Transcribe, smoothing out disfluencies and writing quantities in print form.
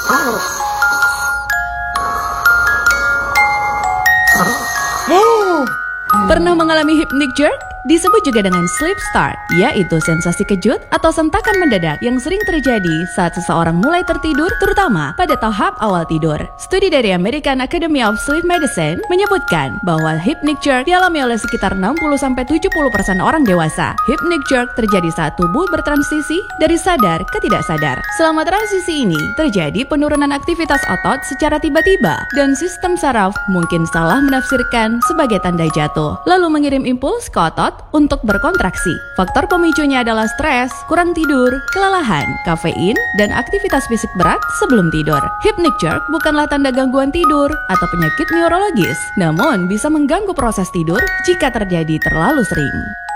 Pernah mengalami hypnic jerk? Disebut juga dengan sleep start, yaitu sensasi kejut atau sentakan mendadak yang sering terjadi saat seseorang mulai tertidur, terutama pada tahap awal tidur. Studi dari American Academy of Sleep Medicine menyebutkan bahwa hypnic jerk dialami oleh sekitar 60-70% orang dewasa. Hypnic jerk terjadi saat tubuh bertransisi dari sadar ke tidak sadar. Selama transisi ini, terjadi penurunan aktivitas otot secara tiba-tiba, dan sistem saraf mungkin salah menafsirkan sebagai tanda jatuh, lalu mengirim impuls ke otot untuk berkontraksi. Faktor pemicunya adalah stres, kurang tidur, kelelahan, kafein, dan aktivitas fisik berat sebelum tidur. Hypnic jerk bukanlah tanda gangguan tidur atau penyakit neurologis, namun bisa mengganggu proses tidur jika terjadi terlalu sering.